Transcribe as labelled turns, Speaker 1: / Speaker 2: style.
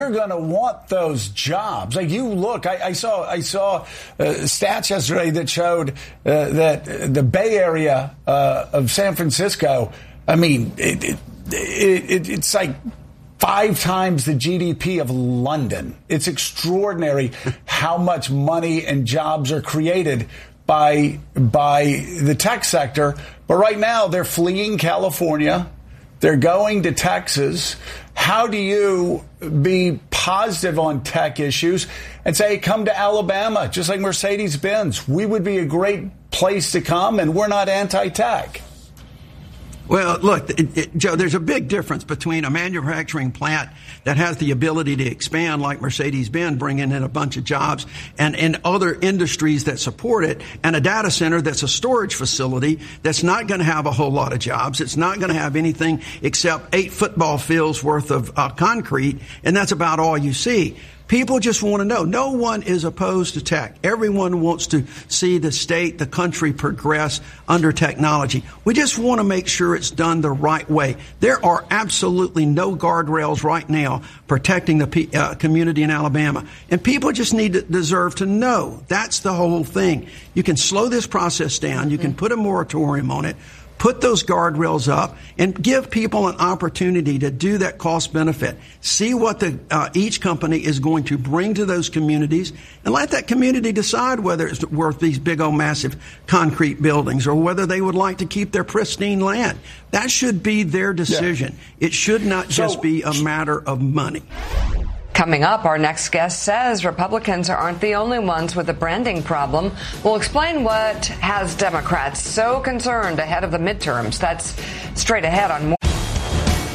Speaker 1: You're going to want those jobs. Like you look, I saw stats yesterday that showed that the Bay Area of San Francisco, I mean, it's like 5 times the GDP of London. It's extraordinary how much money and jobs are created by the tech sector. But right now they're fleeing California. They're going to Texas. How do you be positive on tech issues and say, come to Alabama, just like Mercedes-Benz? We would be a great place to come, and we're not anti-tech.
Speaker 2: Well, look, Joe, there's a big difference between a manufacturing plant that has the ability to expand like Mercedes-Benz, bringing in a bunch of jobs, and other industries that support it, and a data center that's a storage facility that's not going to have a whole lot of jobs. It's not going to have anything except 8 football fields worth of concrete, and that's about all you see. People just want to know. No one is opposed to tech. Everyone wants to see the state, the country progress under technology. We just want to make sure it's done the right way. There are absolutely no guardrails right now protecting the community in Alabama. And people just deserve to know. That's the whole thing. You can slow this process down. You can put a moratorium on it. Put those guardrails up and give people an opportunity to do that cost benefit. See what each company is going to bring to those communities, and let that community decide whether it's worth these big old massive concrete buildings or whether they would like to keep their pristine land. That should be their decision. Yeah. It should not just be a matter of money.
Speaker 3: Coming up, our next guest says Republicans aren't the only ones with a branding problem. We'll explain what has Democrats so concerned ahead of the midterms. That's straight ahead on more.